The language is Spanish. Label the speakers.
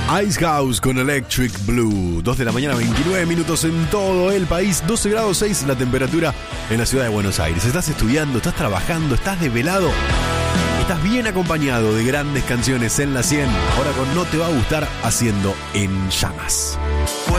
Speaker 1: Ice House con Electric Blue. 2 de la mañana, 29 minutos en todo el país. 12 grados 6 la temperatura en la ciudad de Buenos Aires. ¿Estás estudiando? ¿Estás trabajando? ¿Estás desvelado? ¿Estás bien acompañado de grandes canciones en la 100? Ahora con No Te Va a Gustar, haciendo En Llamas.